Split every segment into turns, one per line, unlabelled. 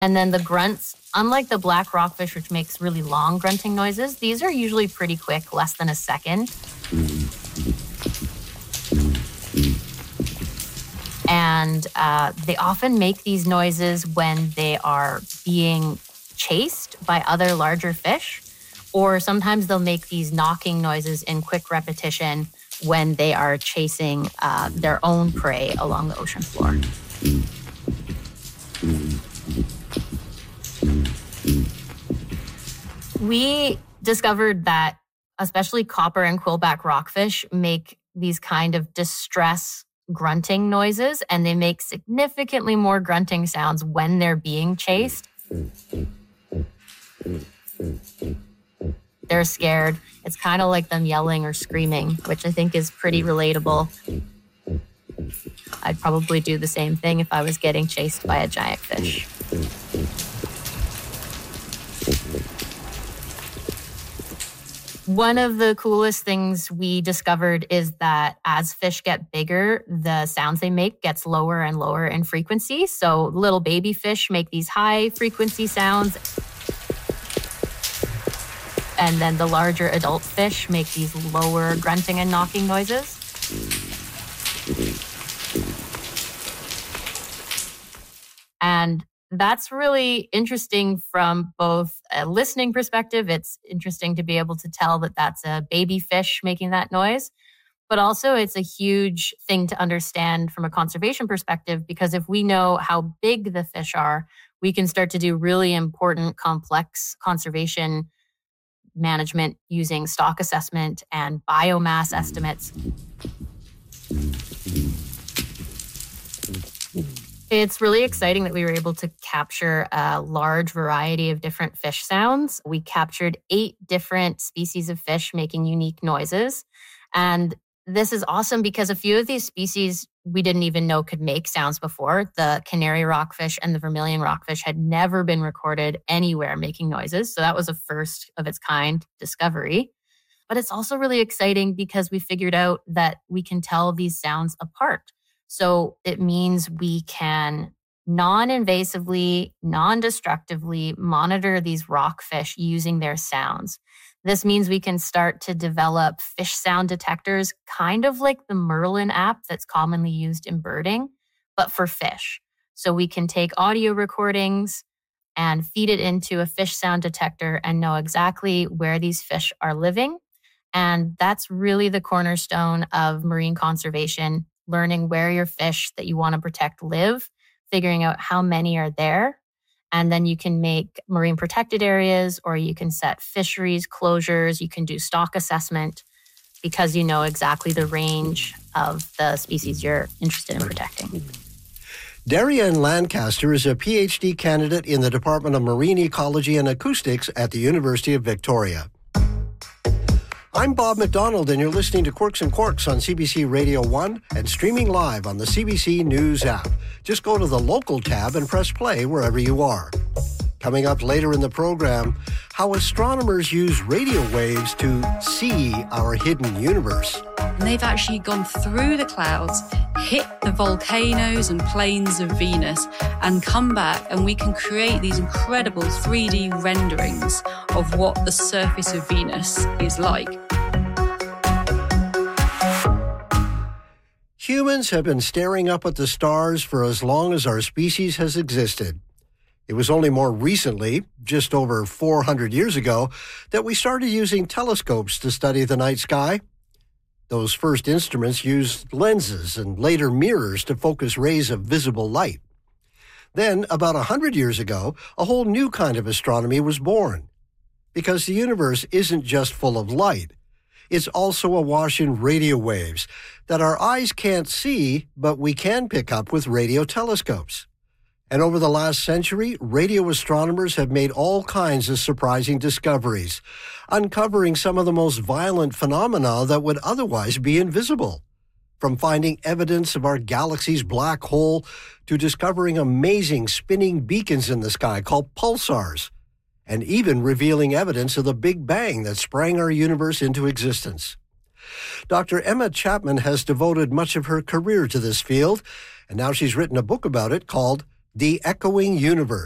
And then the grunts, unlike the black rockfish, which makes really long grunting noises, these are usually pretty quick, less than a second. And they often make these noises when they are being chased by other larger fish, or sometimes they'll make these knocking noises in quick repetition when they are chasing their own prey along the ocean floor. We discovered that especially copper and quillback rockfish make these kind of distress grunting noises, and they make significantly more grunting sounds when they're being chased. They're scared. It's kind of like them yelling or screaming, which I think is pretty relatable. I'd probably do the same thing if I was getting chased by a giant fish. One of the coolest things we discovered is that as fish get bigger, the sounds they make gets lower and lower in frequency. So little baby fish make these high frequency sounds. And then the larger adult fish make these lower grunting and knocking noises. And that's really interesting from both a listening perspective. It's interesting to be able to tell that that's a baby fish making that noise. But also it's a huge thing to understand from a conservation perspective, because if we know how big the fish are, we can start to do really important, complex conservation management using stock assessment and biomass estimates. It's really exciting that we were able to capture a large variety of different fish sounds. We captured 8 different species of fish making unique noises. And this is awesome because a few of these species we didn't even know could make sounds before. The canary rockfish and the vermilion rockfish had never been recorded anywhere making noises. So that was a first of its kind discovery. But it's also really exciting because we figured out that we can tell these sounds apart. So it means we can non-invasively, non-destructively monitor these rockfish using their sounds. This means we can start to develop fish sound detectors, kind of like the Merlin app that's commonly used in birding, but for fish. So we can take audio recordings and feed it into a fish sound detector and know exactly where these fish are living. And that's really the cornerstone of marine conservation, learning where your fish that you want to protect live, figuring out how many are there. And then you can make marine protected areas, or you can set fisheries closures. You can do stock assessment because you know exactly the range of the species you're interested in protecting.
Darian Lancaster is a PhD candidate in the Department of Marine Ecology and Acoustics at the University of Victoria. I'm Bob McDonald, and you're listening to Quirks and Quarks on CBC Radio 1 and streaming live on the CBC News app. Just go to the local tab and press play wherever you are. Coming up later in the program, how astronomers use radio waves to see our hidden universe.
And they've actually gone through the clouds, hit the volcanoes and plains of Venus, and come back, and we can create these incredible 3D renderings of what the surface of Venus is like.
Humans have been staring up at the stars for as long as our species has existed. It was only more recently, just over 400 years ago, that we started using telescopes to study the night sky. Those first instruments used lenses and later mirrors to focus rays of visible light. Then, about 100 years ago, a whole new kind of astronomy was born. Because the universe isn't just full of light. It's also awash in radio waves that our eyes can't see, but we can pick up with radio telescopes. And over the last century, radio astronomers have made all kinds of surprising discoveries, uncovering some of the most violent phenomena that would otherwise be invisible. From finding evidence of our galaxy's black hole to discovering amazing spinning beacons in the sky called pulsars, and even revealing evidence of the Big Bang that sprang our universe into existence. Dr. Emma Chapman has devoted much of her career to this field, and now she's written a book about it called The Echoing Universe: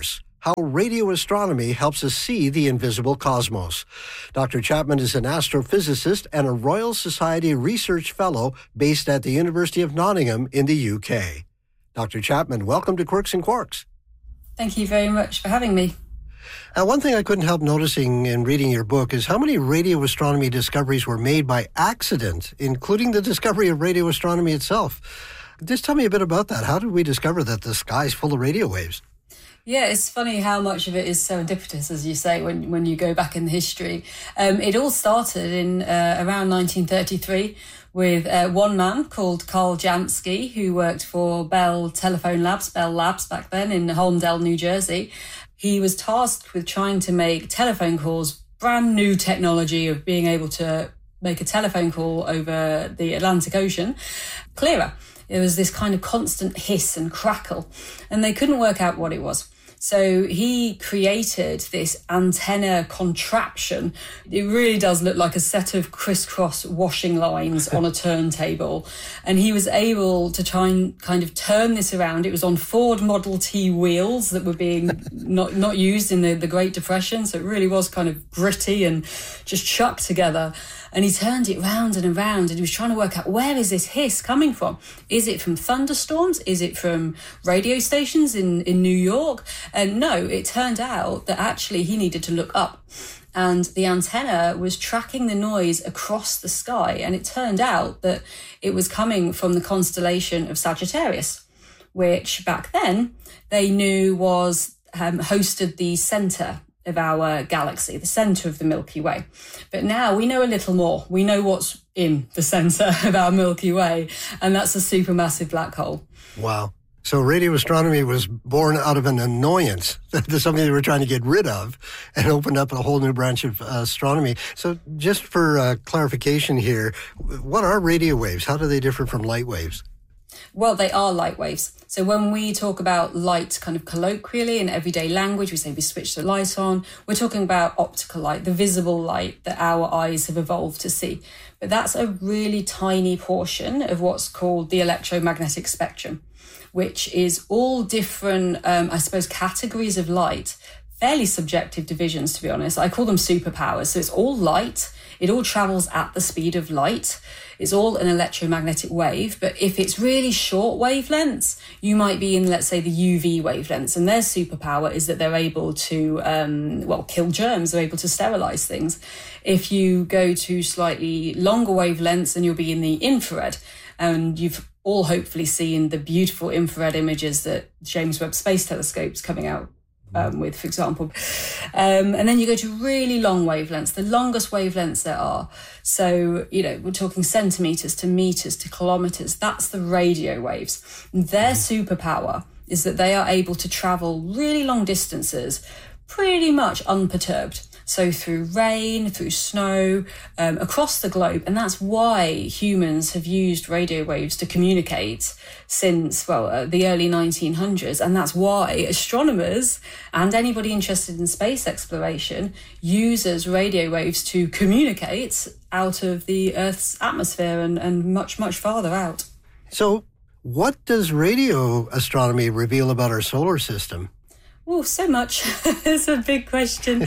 how radio astronomy helps us see the invisible cosmos. Dr. Chapman is an astrophysicist and a Royal Society Research Fellow based at the University of Nottingham in the UK. Dr. Chapman, welcome to Quirks and Quarks.
Thank you very much for having me.
One thing I couldn't help noticing in reading your book is how many radio astronomy discoveries were made by accident, including the discovery of radio astronomy itself. Just tell me a bit about that. How did we discover that the sky's full of radio waves?
Yeah, it's funny how much of it is serendipitous, as you say, when you go back in the history. It all started in around 1933 with one man called Karl Jansky, who worked for Bell Telephone Labs, Bell Labs back then in Holmdel, New Jersey. He was tasked with trying to make telephone calls, brand new technology of being able to make a telephone call over the Atlantic Ocean, clearer. It was this kind of constant hiss and crackle, and they couldn't work out what it was. So he created this antenna contraption. It really does look like a set of crisscross washing lines on a turntable. And he was able to try and kind of turn this around. It was on Ford Model T wheels that were being not used in the Great Depression. So it really was kind of gritty and just chucked together. And he turned it round and around, and he was trying to work out, where is this hiss coming from? Is it from thunderstorms? Is it from radio stations in New York? And no, it turned out that actually he needed to look up. And the antenna was tracking the noise across the sky. And it turned out that it was coming from the constellation of Sagittarius, which back then they knew was hosted the center of our galaxy, the center of the Milky Way. But now we know a little more. We know what's in the center of our Milky Way, and that's a supermassive black hole.
Wow. So radio astronomy was born out of an annoyance, something they were trying to get rid of, and opened up a whole new branch of astronomy. So just for clarification here, what are radio waves? How do they differ from light waves?
Well, they are light waves. So when we talk about light kind of colloquially in everyday language, we say we switch the light on. We're talking about optical light, the visible light that our eyes have evolved to see. But that's a really tiny portion of what's called the electromagnetic spectrum, which is all different, categories of light, fairly subjective divisions, to be honest. I call them superpowers. So it's all light. It all travels at the speed of light. It's all an electromagnetic wave. But if it's really short wavelengths, you might be in, let's say, the UV wavelengths. And their superpower is that they're able to, kill germs. They're able to sterilize things. If you go to slightly longer wavelengths, then you'll be in the infrared. And you've all hopefully seen the beautiful infrared images that James Webb Space Telescope's coming out with, for example. And then you go to really long wavelengths, the longest wavelengths there are. So, we're talking centimeters to meters to kilometers. That's the radio waves. Their superpower is that they are able to travel really long distances pretty much unperturbed. So through rain, through snow, across the globe. And that's why humans have used radio waves to communicate since, the early 1900s. And that's why astronomers and anybody interested in space exploration uses radio waves to communicate out of the Earth's atmosphere and much, much farther out.
So what does radio astronomy reveal about our solar system?
Oh, so much. It's a big question.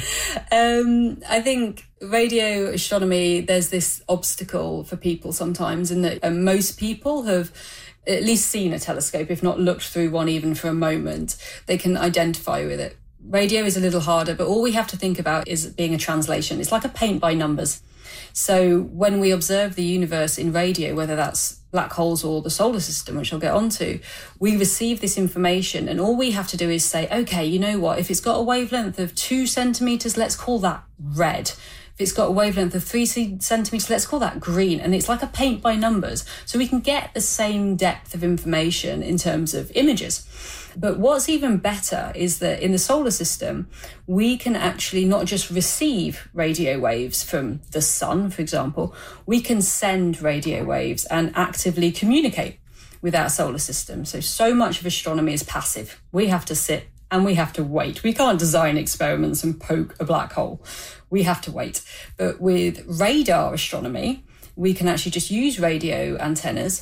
I think radio astronomy, there's this obstacle for people sometimes in that most people have at least seen a telescope, if not looked through one even for a moment. They can identify with it. Radio is a little harder, but all we have to think about is being a translation. It's like a paint by numbers. So when we observe the universe in radio, whether that's black holes or the solar system, which I'll get onto, we receive this information and all we have to do is say, okay, you know what, if it's got a wavelength of 2 centimeters, let's call that red. If it's got a wavelength of 3 centimeters, let's call that green. And it's like a paint by numbers. So we can get the same depth of information in terms of images. But what's even better is that in the solar system, we can actually not just receive radio waves from the sun, for example, we can send radio waves and actively communicate with our solar system. So much of astronomy is passive. We have to sit and we have to wait. We can't design experiments and poke a black hole. We have to wait. But with radar astronomy, we can actually just use radio antennas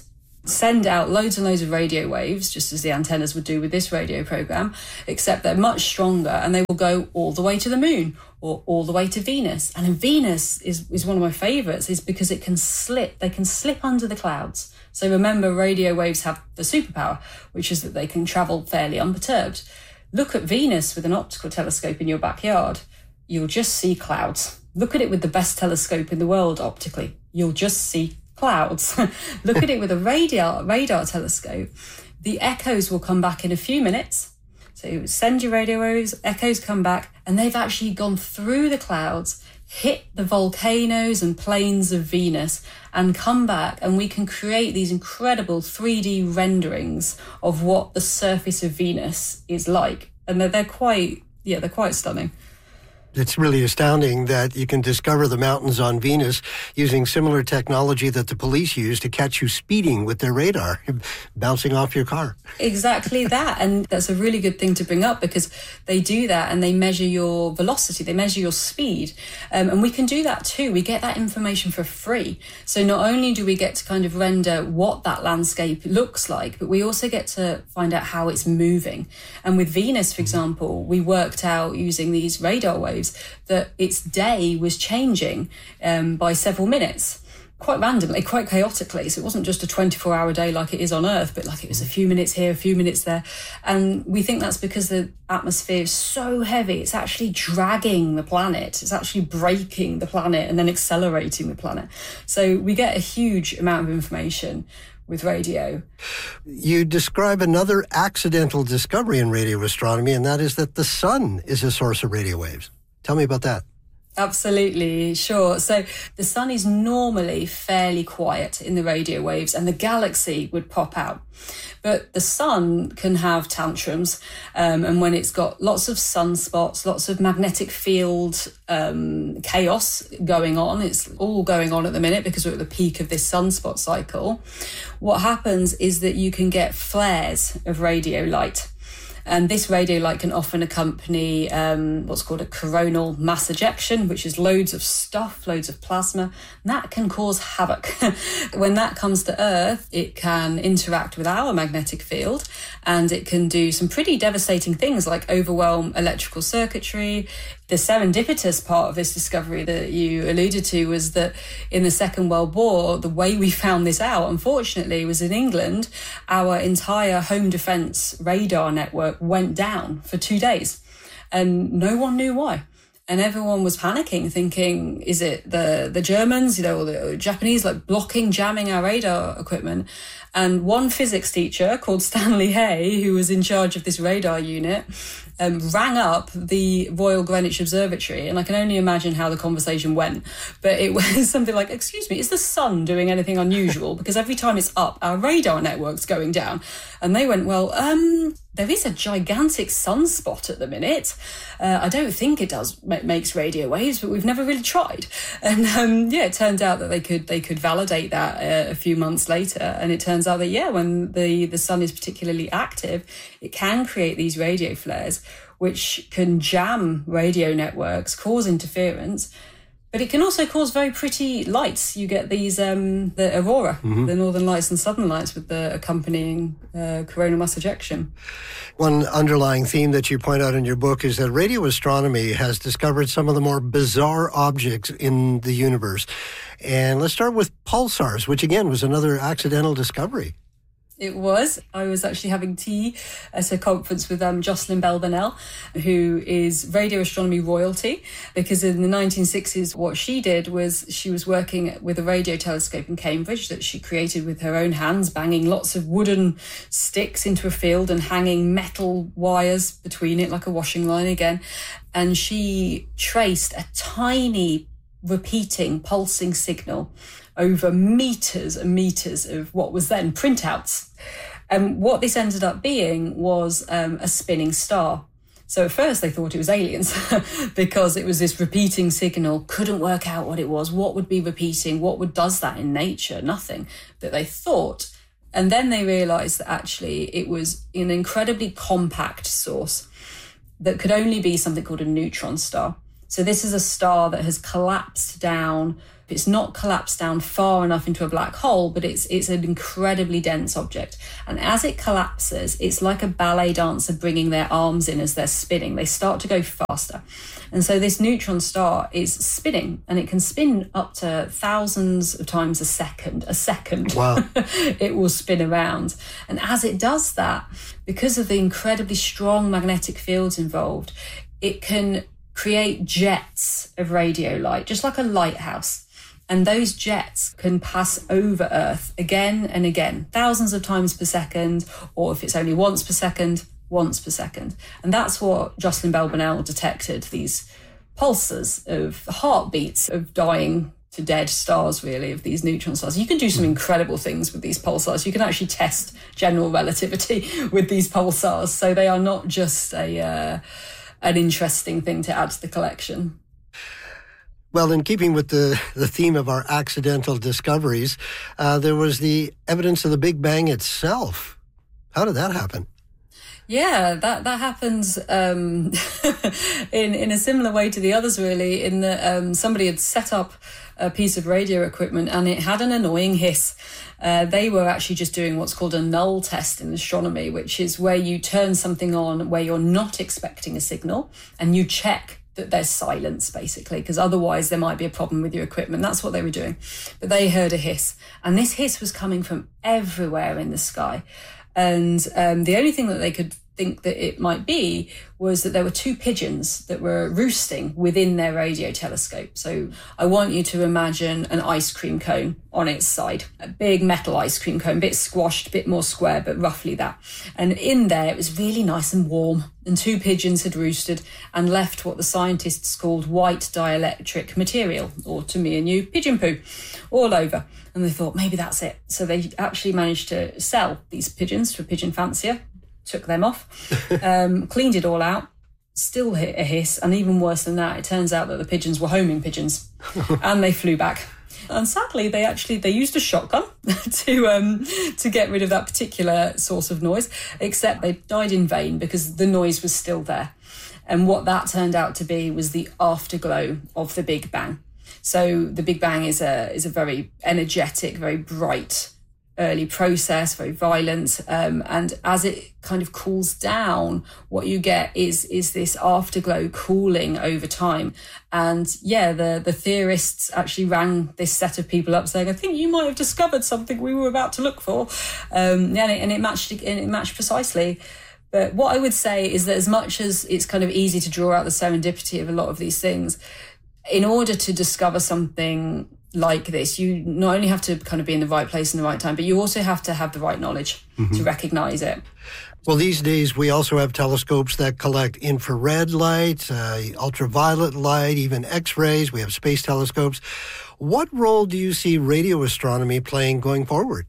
send out loads and loads of radio waves, just as the antennas would do with this radio program, except they're much stronger, and they will go all the way to the moon or all the way to Venus. And Venus is one of my favorites, is because they can slip under the clouds. So remember, radio waves have the superpower, which is that they can travel fairly unperturbed. Look at Venus with an optical telescope in your backyard, you'll just see clouds. Look at it with the best telescope in the world optically, you'll just see clouds. Look at it with a radar telescope. The echoes will come back in a few minutes. So you send your radio waves, echoes come back, and they've actually gone through the clouds, hit the volcanoes and plains of Venus, and come back, and we can create these incredible 3D renderings of what the surface of Venus is like. And they're quite stunning.
It's really astounding that you can discover the mountains on Venus using similar technology that the police use to catch you speeding with their radar, bouncing off your car.
Exactly that. And that's a really good thing to bring up, because they do that and they measure your velocity, they measure your speed. And we can do that too. We get that information for free. So not only do we get to kind of render what that landscape looks like, but we also get to find out how it's moving. And with Venus, for example, we worked out using these radar waves that its day was changing by several minutes, quite randomly, quite chaotically. So it wasn't just a 24-hour day like it is on Earth, but like it was a few minutes here, a few minutes there. And we think that's because the atmosphere is so heavy, it's actually dragging the planet. It's actually braking the planet and then accelerating the planet. So we get a huge amount of information with radio.
You describe another accidental discovery in radio astronomy, and that is that the sun is a source of radio waves. Tell me about that.
Absolutely, sure. So the sun is normally fairly quiet in the radio waves, and the galaxy would pop out. But the sun can have tantrums, and when it's got lots of sunspots, lots of magnetic field chaos going on, it's all going on at the minute because we're at the peak of this sunspot cycle, what happens is that you can get flares of radio light. And this radio light can often accompany what's called a coronal mass ejection, which is loads of stuff, loads of plasma. And that can cause havoc. When that comes to Earth, it can interact with our magnetic field, and it can do some pretty devastating things like overwhelm electrical circuitry. The serendipitous part of this discovery that you alluded to was that in the Second World War, the way we found this out, unfortunately, was in England. Our entire home defence radar network went down for 2 days, and no one knew why. And everyone was panicking, thinking, is it the Germans, or the Japanese, jamming our radar equipment? And one physics teacher called Stanley Hay, who was in charge of this radar unit, rang up the Royal Greenwich Observatory, and I can only imagine how the conversation went. But it was something like, excuse me, is the sun doing anything unusual? Because every time it's up, our radar network's going down. And they went, well, there is a gigantic sunspot at the minute. I don't think it makes radio waves, but we've never really tried. And it turned out that they could validate that a few months later. And it turns out that, when the sun is particularly active, it can create these radio flares, which can jam radio networks, cause interference. But it can also cause very pretty lights. You get these, the aurora, the northern lights and southern lights with the accompanying coronal mass ejection.
One underlying theme that you point out in your book is that radio astronomy has discovered some of the more bizarre objects in the universe. And let's start with pulsars, which again was another accidental discovery.
It was. I was actually having tea at a conference with Jocelyn Bell-Burnell, who is radio astronomy royalty, because in the 1960s, what she did was she was working with a radio telescope in Cambridge that she created with her own hands, banging lots of wooden sticks into a field and hanging metal wires between it like a washing line again. And she traced a tiny repeating, pulsing signal over meters and meters of what was then printouts. And what this ended up being was a spinning star. So at first they thought it was aliens because it was this repeating signal, couldn't work out what it was, what would be repeating, does that in nature, nothing that they thought. And then they realised that actually it was an incredibly compact source that could only be something called a neutron star. So this is a star that has collapsed down. It's not collapsed down far enough into a black hole, but it's an incredibly dense object. And as it collapses, it's like a ballet dancer bringing their arms in as they're spinning. They start to go faster. And so this neutron star is spinning, and it can spin up to thousands of times a second.
Wow.
It will spin around. And as it does that, because of the incredibly strong magnetic fields involved, it can create jets of radio light, just like a lighthouse. And those jets can pass over Earth again and again, thousands of times per second, or if it's only once per second. And that's what Jocelyn Bell Burnell detected, these pulses of heartbeats of dying to dead stars, really, of these neutron stars. You can do some incredible things with these pulsars. You can actually test general relativity with these pulsars. So they are not just an interesting thing to add to the collection.
Well, in keeping with the theme of our accidental discoveries, there was the evidence of the Big Bang itself. How did that happen?
Yeah, that happens in a similar way to the others, really, in that somebody had set up a piece of radio equipment and it had an annoying hiss. They were actually just doing what's called a null test in astronomy, which is where you turn something on where you're not expecting a signal and you check that there's silence, basically, because otherwise there might be a problem with your equipment. That's what they were doing. But they heard a hiss, and this hiss was coming from everywhere in the sky. And the only thing that they could think that it might be was that there were two pigeons that were roosting within their radio telescope. So I want you to imagine an ice cream cone on its side, a big metal ice cream cone, a bit squashed, a bit more square, but roughly that. And in there, it was really nice and warm. And two pigeons had roosted and left what the scientists called white dielectric material, or to me and you, pigeon poo, all over. And they thought, maybe that's it. So they actually managed to sell these pigeons to a pigeon fancier, took them off, cleaned it all out, still hit a hiss. And even worse than that, it turns out that the pigeons were homing pigeons and they flew back. And sadly, they used a shotgun to get rid of that particular source of noise, except they died in vain because the noise was still there. And what that turned out to be was the afterglow of the Big Bang. So the Big Bang is a very energetic, very bright early process, very violent. And as it kind of cools down, what you get is this afterglow cooling over time. And yeah, the theorists actually rang this set of people up saying, I think you might have discovered something we were about to look for. And it matched precisely. But what I would say is that as much as it's kind of easy to draw out the serendipity of a lot of these things, in order to discover something like this, you not only have to kind of be in the right place in the right time, but you also have to have the right knowledge to recognize it.
Well, these days we also have telescopes that collect infrared light, ultraviolet light, even X-rays. We have space telescopes. What role do you see radio astronomy playing going forward?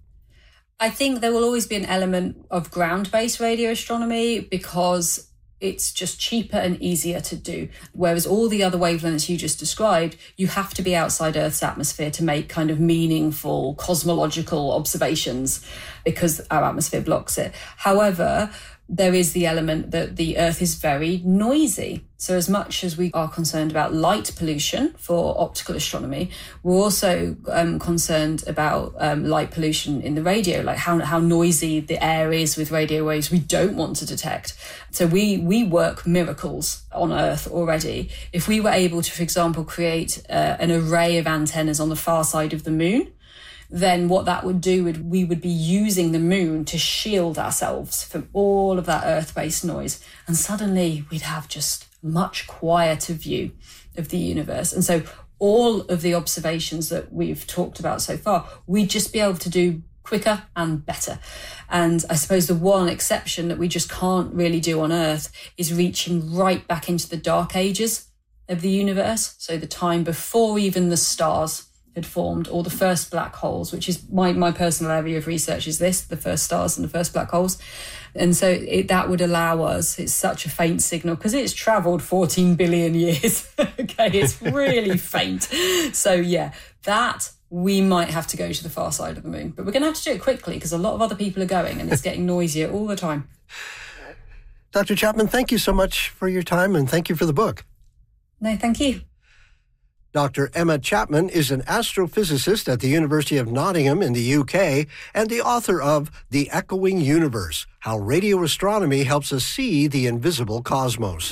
I think there will always be an element of ground-based radio astronomy because it's just cheaper and easier to do. Whereas all the other wavelengths you just described, you have to be outside Earth's atmosphere to make kind of meaningful cosmological observations because our atmosphere blocks it. However, there is the element that the Earth is very noisy. So as much as we are concerned about light pollution for optical astronomy, we're also concerned about light pollution in the radio, like how noisy the air is with radio waves we don't want to detect. So we work miracles on Earth already. If we were able to, for example, create an array of antennas on the far side of the moon, then what that would do would we would be using the moon to shield ourselves from all of that Earth-based noise. And suddenly we'd have just a much quieter view of the universe. And so all of the observations that we've talked about so far, we'd just be able to do quicker and better. And I suppose the one exception that we just can't really do on Earth is reaching right back into the dark ages of the universe. So the time before even the stars had formed, or the first black holes, which is my personal area of research is this, the first stars and the first black holes. And so that would allow us, it's such a faint signal because it's travelled 14 billion years. Okay, it's really faint. So yeah, that we might have to go to the far side of the moon. But we're going to have to do it quickly because a lot of other people are going and it's getting noisier all the time.
Dr. Chapman, thank you so much for your time and thank you for the book.
No, thank you.
Dr. Emma Chapman is an astrophysicist at the University of Nottingham in the UK and the author of The Echoing Universe, How Radio Astronomy Helps Us See the Invisible Cosmos.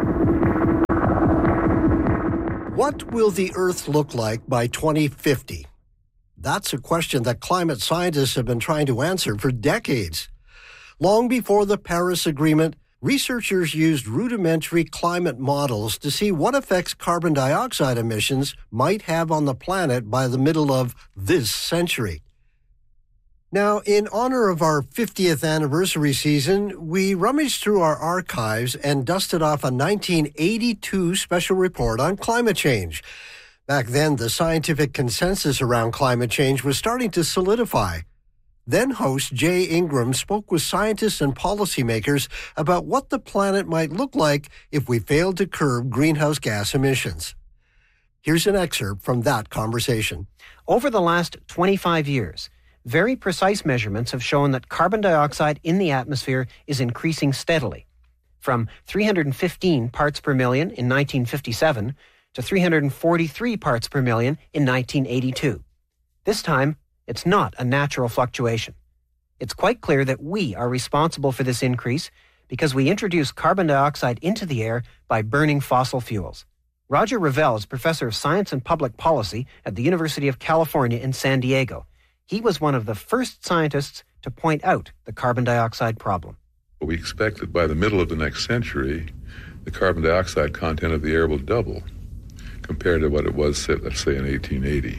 What will the Earth look like by 2050? That's a question that climate scientists have been trying to answer for decades. Long before the Paris Agreement, researchers used rudimentary climate models to see what effects carbon dioxide emissions might have on the planet by the middle of this century. Now, in honor of our 50th anniversary season, we rummaged through our archives and dusted off a 1982 special report on climate change. Back then, the scientific consensus around climate change was starting to solidify. Then host Jay Ingram spoke with scientists and policymakers about what the planet might look like if we failed to curb greenhouse gas emissions. Here's an excerpt from that conversation.
Over the last 25 years, very precise measurements have shown that carbon dioxide in the atmosphere is increasing steadily, from 315 parts per million in 1957 to 343 parts per million in 1982. This time, it's not a natural fluctuation. It's quite clear that we are responsible for this increase because we introduce carbon dioxide into the air by burning fossil fuels. Roger Revelle is professor of science and public policy at the University of California in San Diego. He was one of the first scientists to point out the carbon dioxide problem.
We expect that by the middle of the next century, the carbon dioxide content of the air will double compared to what it was, let's say, in 1880.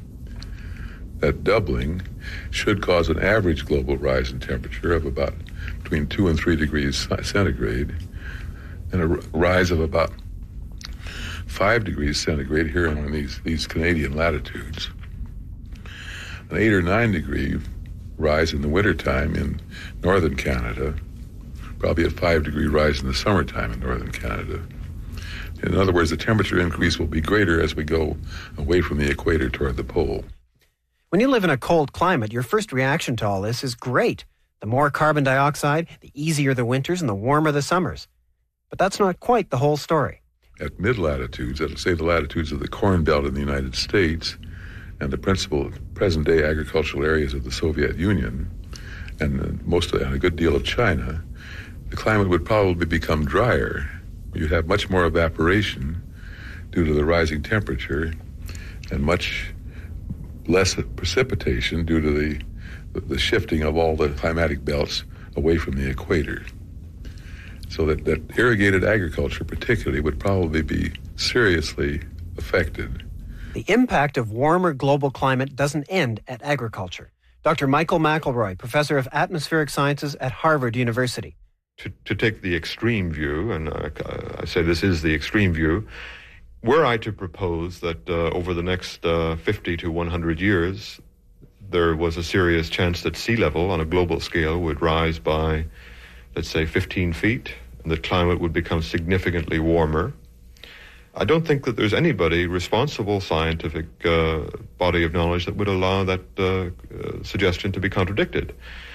That doubling should cause an average global rise in temperature of about between 2 and 3 degrees centigrade and a rise of about 5 degrees centigrade here in these Canadian latitudes. An 8 or 9 degree rise in the wintertime in northern Canada, probably a 5 degree rise in the summertime in northern Canada. In other words, the temperature increase will be greater as we go away from the equator toward the pole.
When you live in a cold climate, your first reaction to all this is great. The more carbon dioxide, the easier the winters and the warmer the summers. But that's not quite the whole story.
At mid-latitudes, let's say the latitudes of the Corn Belt in the United States and the principal present-day agricultural areas of the Soviet Union and a good deal of China, the climate would probably become drier. You'd have much more evaporation due to the rising temperature and much less precipitation due to the shifting of all the climatic belts away from the equator. So that irrigated agriculture particularly would probably be seriously affected.
The impact of warmer global climate doesn't end at agriculture. Dr. Michael McElroy, professor of atmospheric sciences at Harvard University.
To take the extreme view, and I say this is the extreme view, were I to propose that over the next 50 to 100 years, there was a serious chance that sea level on a global scale would rise by, let's say, 15 feet, and the climate would become significantly warmer, I don't think that there's anybody, responsible scientific body of knowledge, that would allow that suggestion to be contradicted.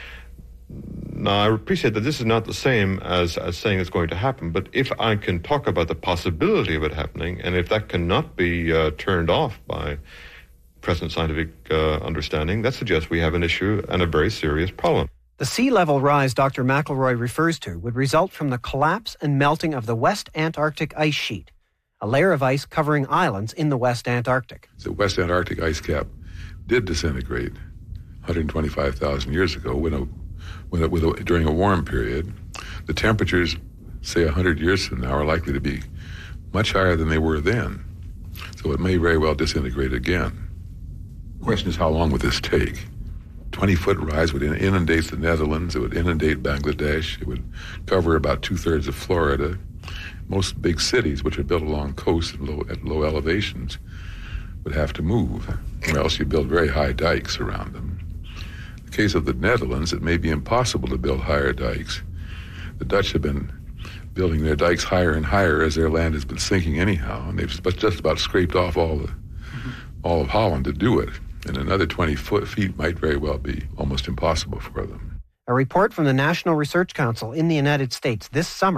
Now, I appreciate that this is not the same as saying it's going to happen, but if I can talk about the possibility of it happening, and if that cannot be turned off by present scientific understanding, that suggests we have an issue and a very serious problem.
The sea level rise Dr. McElroy refers to would result from the collapse and melting of the West Antarctic ice sheet, a layer of ice covering islands in the West Antarctic.
The West Antarctic ice cap did disintegrate 125,000 years ago during a warm period. The temperatures, say 100 years from now, are likely to be much higher than they were then. So it may very well disintegrate again. The question is, how long would this take? 20-foot rise would inundate the Netherlands. It would inundate Bangladesh. It would cover about 2/3 of Florida. Most big cities, which are built along coasts at low elevations, would have to move, or else you build very high dikes around them. In the case of the Netherlands, it may be impossible to build higher dikes. The Dutch have been building their dikes higher and higher as their land has been sinking anyhow, and they've just about scraped off all of Holland to do it. And another 20 feet might very well be almost impossible for them.
A report from the National Research Council in the United States this summer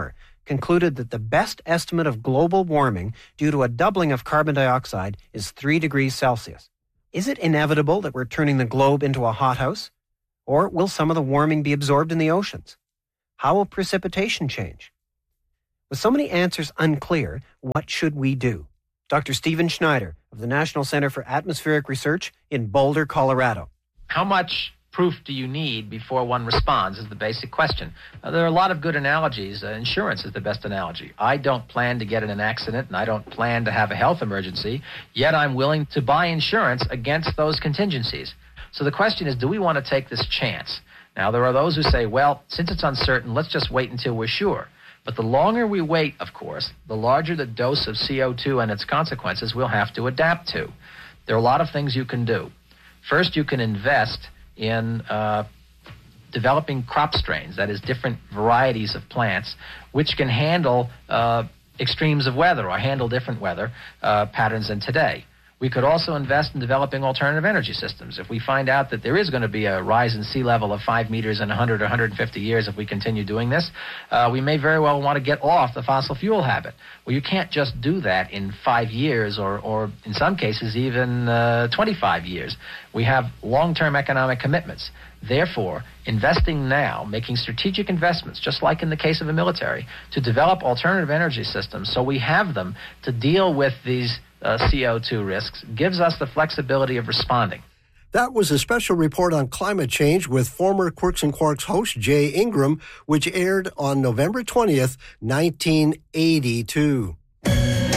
concluded that the best estimate of global warming due to a doubling of carbon dioxide is 3 degrees Celsius. Is it inevitable that we're turning the globe into a hothouse? Or will some of the warming be absorbed in the oceans? How will precipitation change? With so many answers unclear, what should we do? Dr. Stephen Schneider of the National Center for Atmospheric Research in Boulder, Colorado.
How much proof do you need before one responds is the basic question. There are a lot of good analogies. Insurance is the best analogy. I don't plan to get in an accident and I don't plan to have a health emergency, yet I'm willing to buy insurance against those contingencies. So the question is, do we want to take this chance? Now, there are those who say, well, since it's uncertain, let's just wait until we're sure. But the longer we wait, of course, the larger the dose of CO2 and its consequences we'll have to adapt to. There are a lot of things you can do. First, you can invest in developing crop strains, that is, different varieties of plants, which can handle extremes of weather or handle different weather patterns than today. We could also invest in developing alternative energy systems. If we find out that there is going to be a rise in sea level of 5 meters in 100 or 150 years if we continue doing this, we may very well want to get off the fossil fuel habit. Well, you can't just do that in 5 years or in some cases even 25 years. We have long-term economic commitments. Therefore, investing now, making strategic investments, just like in the case of the military, to develop alternative energy systems so we have them to deal with these CO2 risks, gives us the flexibility of responding.
That was a special report on climate change with former Quirks and Quarks host Jay Ingram, which aired on November 20th, 1982.